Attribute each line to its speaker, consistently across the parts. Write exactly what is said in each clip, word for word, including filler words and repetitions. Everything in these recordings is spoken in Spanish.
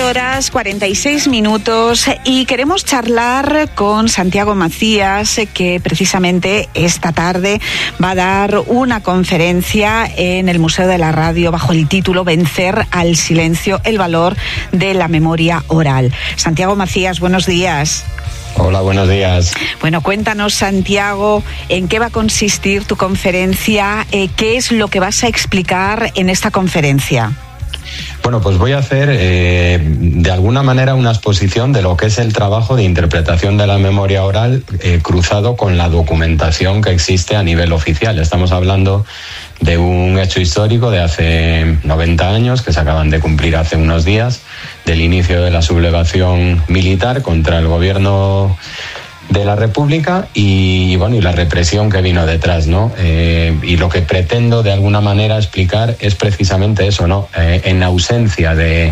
Speaker 1: horas cuarenta y seis minutos y queremos charlar con Santiago Macías, que precisamente esta tarde va a dar una conferencia en el Museo de la Radio bajo el título Vencer al silencio, el valor de la memoria oral. Santiago Macías, buenos días.
Speaker 2: Hola, buenos días.
Speaker 1: Bueno, cuéntanos, Santiago, en qué va a consistir tu conferencia, eh, qué es lo que vas a explicar en esta conferencia.
Speaker 2: Bueno, pues voy a hacer eh, de alguna manera una exposición de lo que es el trabajo de interpretación de la memoria oral eh, cruzado con la documentación que existe a nivel oficial. Estamos hablando de un hecho histórico de hace noventa años que se acaban de cumplir hace unos días, del inicio de la sublevación militar contra el gobierno de la República y bueno y la represión que vino detrás, ¿no? Eh, y lo que pretendo de alguna manera explicar es precisamente eso, ¿no? Eh, en ausencia de,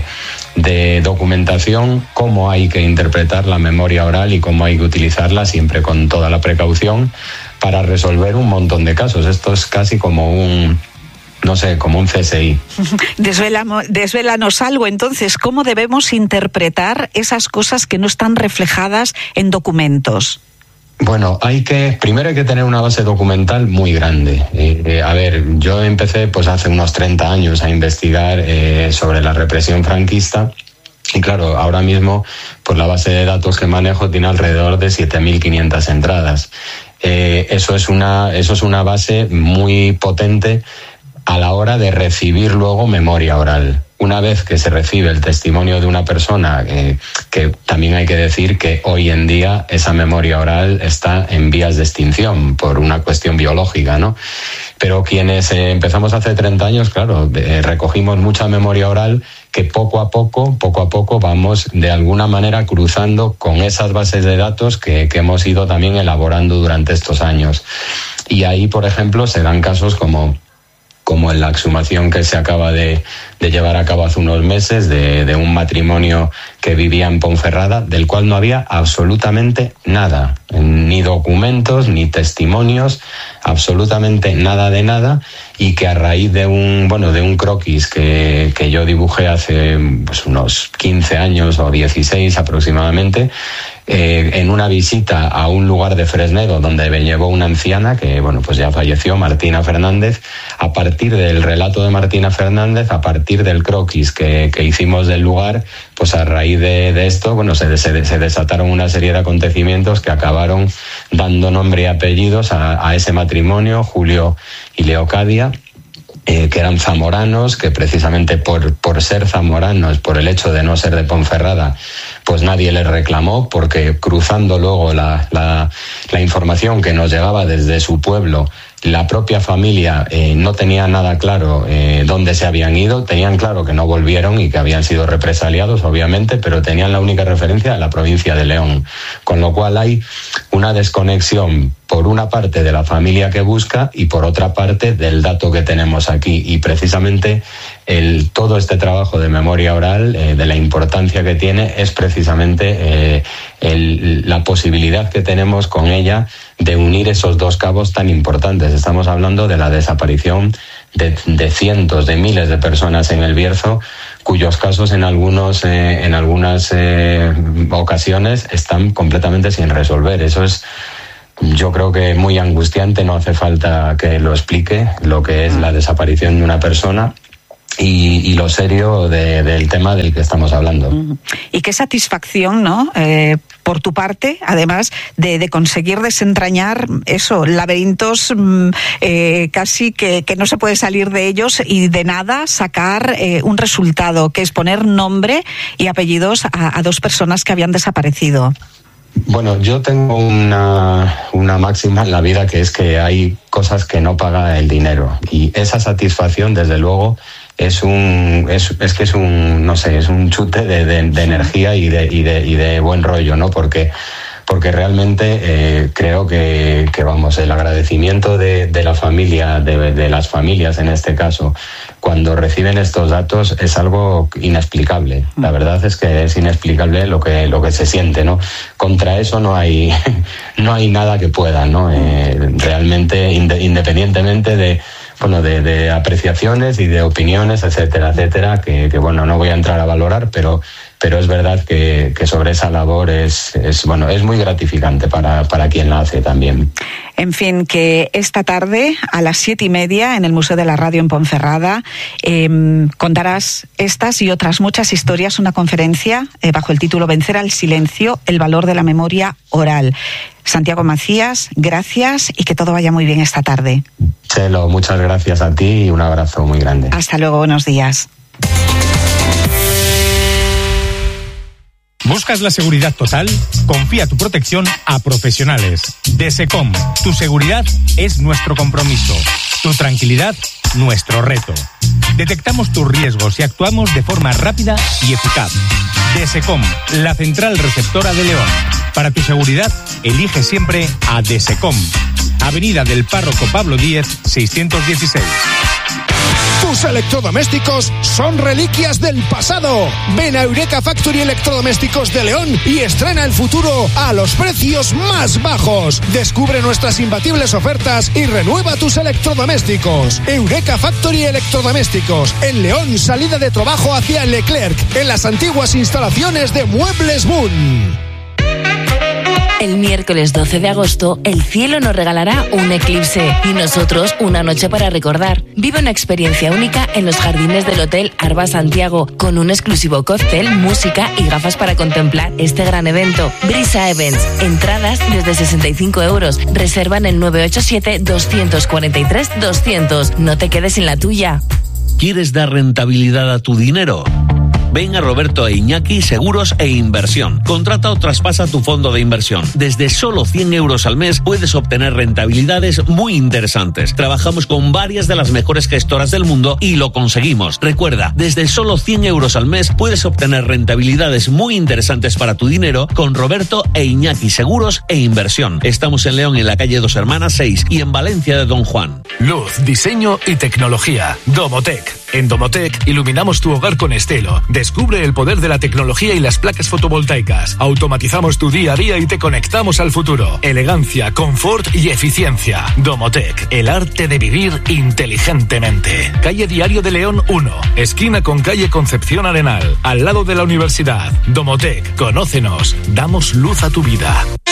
Speaker 2: de documentación, cómo hay que interpretar la memoria oral y cómo hay que utilizarla siempre con toda la precaución para resolver un montón de casos. Esto es casi como un no sé, como un C S I.
Speaker 1: Desvelamos, desvélanos algo, entonces, ¿cómo debemos interpretar esas cosas que no están reflejadas en documentos?
Speaker 2: Bueno, hay que, primero hay que tener una base documental muy grande. Eh, eh, a ver, yo empecé pues hace unos treinta años a investigar eh, sobre la represión franquista. Y claro, ahora mismo pues la base de datos que manejo tiene alrededor de siete mil quinientas entradas. Eh, eso es una, eso es una base muy potente a la hora de recibir luego memoria oral. Una vez que se recibe el testimonio de una persona, eh, que también hay que decir que hoy en día esa memoria oral está en vías de extinción por una cuestión biológica, ¿no? Pero quienes eh, empezamos hace treinta años, claro, eh, recogimos mucha memoria oral que poco a poco, poco a poco vamos de alguna manera cruzando con esas bases de datos que, que hemos ido también elaborando durante estos años. Y ahí, por ejemplo, se dan casos como como en la exhumación que se acaba de, de llevar a cabo hace unos meses de, de un matrimonio que vivía en Ponferrada, del cual no había absolutamente nada, ni documentos, ni testimonios, absolutamente nada de nada, y que a raíz de un, bueno, de un croquis que, que yo dibujé hace pues, unos quince años o dieciséis aproximadamente, Eh, en una visita a un lugar de Fresnedo donde me llevó una anciana que bueno pues ya falleció, Martina Fernández. A partir del relato de Martina Fernández, a partir del croquis que, que hicimos del lugar, pues a raíz de, de esto bueno se, se, se desataron una serie de acontecimientos que acabaron dando nombre y apellidos a, a ese matrimonio, Julio y Leocadia. Eh, que eran zamoranos, que precisamente por, por ser zamoranos, por el hecho de no ser de Ponferrada, pues nadie les reclamó, porque cruzando luego la, la, la información que nos llegaba desde su pueblo, la propia familia eh, no tenía nada claro eh, dónde se habían ido. Tenían claro que no volvieron y que habían sido represaliados, obviamente, pero tenían la única referencia a la provincia de León. Con lo cual hay una desconexión, por una parte, de la familia que busca y por otra parte del dato que tenemos aquí. Y precisamente el, todo este trabajo de memoria oral, eh, de la importancia que tiene, es precisamente eh, el, la posibilidad que tenemos con ella de unir esos dos cabos tan importantes. Estamos hablando de la desaparición de, de cientos, de miles de personas en el Bierzo, cuyos casos en algunos, eh, en algunas eh, ocasiones están completamente sin resolver. Eso es, yo creo que muy angustiante. No hace falta que lo explique lo que es la desaparición de una persona. Y, y lo serio de, del tema del que estamos hablando.
Speaker 1: Y qué satisfacción, ¿no? Eh, por tu parte, además de, de conseguir desentrañar eso, laberintos eh, casi que, que no se puede salir de ellos y de nada sacar eh, un resultado, que es poner nombre y apellidos a, a dos personas que habían desaparecido.
Speaker 2: Bueno, yo tengo una, una máxima en la vida, que es que hay cosas que no paga el dinero, y esa satisfacción, desde luego, es un es, es que es un no sé es un chute de, de, de energía y de, y de y de buen rollo, ¿no? Porque porque realmente eh, creo que, que vamos el agradecimiento de, de la familia, de, de las familias en este caso, cuando reciben estos datos, es algo inexplicable. La verdad es que es inexplicable lo que lo que se siente, ¿no? Contra eso no hay no hay nada que pueda, ¿no? Eh, realmente, independientemente de bueno, de, de apreciaciones y de opiniones, etcétera, etcétera, que, que bueno, no voy a entrar a valorar, pero pero es verdad que, que sobre esa labor es, es bueno, es muy gratificante para, para quien la hace también.
Speaker 1: En fin, que esta tarde a las siete y media en el Museo de la Radio en Ponferrada eh, contarás estas y otras muchas historias, una conferencia eh, bajo el título Vencer al silencio, el valor de la memoria oral. Santiago Macías, gracias y que todo vaya muy bien esta tarde.
Speaker 2: Chelo, muchas gracias a ti y un abrazo muy grande.
Speaker 1: Hasta luego, buenos días.
Speaker 3: ¿Buscas la seguridad total? Confía tu protección a profesionales. Desecom, tu seguridad es nuestro compromiso. Tu tranquilidad, nuestro reto. Detectamos tus riesgos y actuamos de forma rápida y eficaz. Desecom, la central receptora de León. Para tu seguridad, elige siempre a Desecom. Avenida del Párroco Pablo Díez, seiscientos dieciséis.
Speaker 4: Tus electrodomésticos son reliquias del pasado. Ven a Eureka Factory Electrodomésticos de León y estrena el futuro a los precios más bajos. Descubre nuestras imbatibles ofertas y renueva tus electrodomésticos. Eureka Factory Electrodomésticos en León, salida de trabajo hacia Leclerc, en las antiguas instalaciones de Muebles Boon.
Speaker 5: El miércoles doce de agosto, el cielo nos regalará un eclipse y nosotros una noche para recordar. Vive una experiencia única en los jardines del Hotel Arba Santiago, con un exclusivo cóctel, música y gafas para contemplar este gran evento. Brisa Events, entradas desde sesenta y cinco euros. Reserva en el nueve ocho siete, dos cuatro tres, doscientos. No te quedes sin la tuya.
Speaker 6: ¿Quieres dar rentabilidad a tu dinero? Ven a Roberto e Iñaki Seguros e Inversión. Contrata o traspasa tu fondo de inversión. Desde solo cien euros al mes puedes obtener rentabilidades muy interesantes. Trabajamos con varias de las mejores gestoras del mundo y lo conseguimos. Recuerda, desde solo cien euros al mes puedes obtener rentabilidades muy interesantes para tu dinero con Roberto e Iñaki Seguros e Inversión. Estamos en León, en la calle Dos Hermanas seis y en Valencia de Don Juan.
Speaker 7: Luz, diseño y tecnología. Domotec. En Domotec iluminamos tu hogar con estilo. Descubre el poder de la tecnología y las placas fotovoltaicas. Automatizamos tu día a día y te conectamos al futuro. Elegancia, confort y eficiencia. Domotec, el arte de vivir inteligentemente. Calle Diario de León uno, esquina con calle Concepción Arenal, al lado de la universidad. Domotec, conócenos, damos luz a tu vida.